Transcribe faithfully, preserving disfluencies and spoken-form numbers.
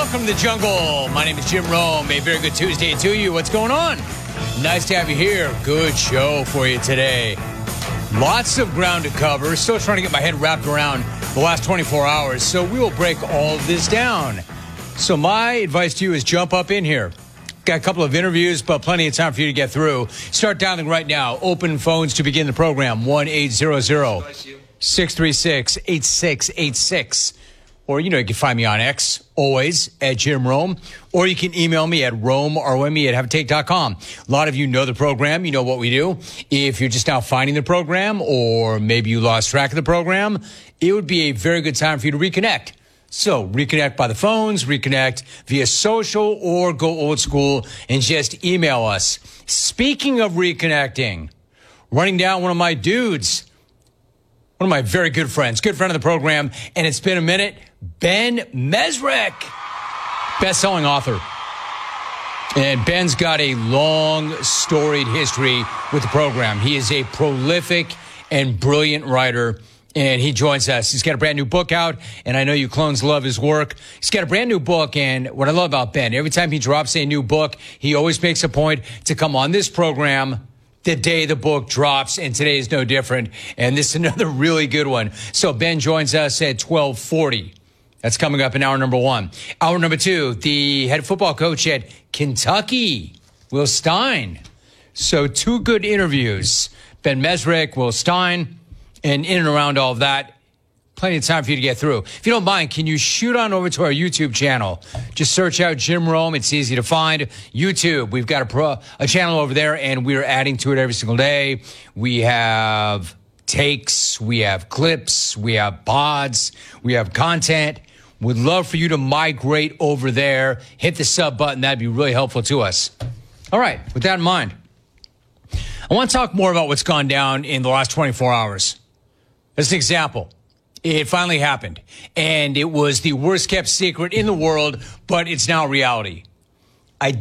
Welcome to the jungle. My name is Jim Rome. A very good Tuesday to you. What's going on? Nice to have you here. Good show for you today. Lots of ground to cover. Still trying to get my head wrapped around the last twenty-four hours. So we will break all of this down. So my advice to you is jump up in here. Got a couple of interviews, but plenty of time for you to get through. Start dialing right now. Open phones to begin the program. one eight hundred, six three six, eight six eight six. Or, you know, you can find me on X, always, at Jim Rome. Or you can email me at Rome, R O M E, at have a take dot com. A lot of you know the program. You know what we do. If you're just now finding the program, or maybe you lost track of the program, it would be a very good time for you to reconnect. So reconnect by the phones, reconnect via social, or go old school and just email us. Speaking of reconnecting, running down one of my dudes, one of my very good friends, good friend of the program, and it's been a minute, Ben Mezrich, best-selling author. And Ben's got a long, storied history with the program. He is a prolific and brilliant writer, and he joins us. He's got a brand new book out, and I know you clones love his work. He's got a brand new book, and what I love about Ben, every time he drops a new book, he always makes a point to come on this program the day the book drops, and today is no different. And this is another really good one. So Ben joins us at twelve forty. That's coming up in hour number one. Hour number two, the head football coach at Kentucky, Will Stein. So two good interviews. Ben Mezrich, Will Stein, and in and around all of that, plenty of time for you to get through. If you don't mind, can you shoot on over to our YouTube channel? Just search out Jim Rome. It's easy to find. YouTube, we've got a, pro, a channel over there, and we're adding to it every single day. We have takes, we have clips, we have pods, we have content. Would love for you to migrate over there. Hit the sub button. That'd be really helpful to us. All right, with that in mind, I want to talk more about what's gone down in the last twenty-four hours. As an example, it finally happened, and it was the worst kept secret in the world, but it's now reality.